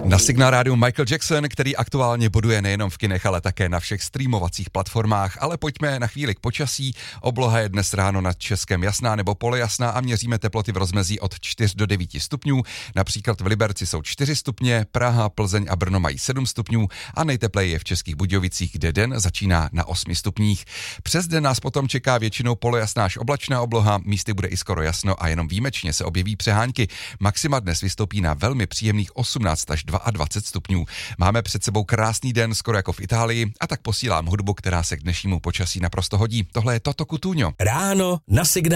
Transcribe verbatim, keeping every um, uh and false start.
Na Signál rádiu Michael Jackson, který aktuálně boduje nejenom v kinech, ale také na všech streamovacích platformách. Ale pojďme na chvíli k počasí. Obloha je dnes ráno nad Českem jasná nebo polojasná a měříme teploty v rozmezí od čtyř do devíti stupňů. Například v Liberci jsou čtyři stupně, Praha, Plzeň a Brno mají sedm stupňů a nejtepleji je v Českých Budějovicích, kde den začíná na osmi stupních. Přes den nás potom čeká většinou polojasná až oblačná obloha, místy bude i skoro jasno a jenom výjimečně se objeví přehánky. Maxima dnes vystoupí na velmi příjemných osmnáct až dvacet dva stupňů. Máme před sebou krásný den, skoro jako v Itálii, a tak posílám hudbu, která se k dnešnímu počasí naprosto hodí. Tohle je Toto Cutugno. Ráno na Signál.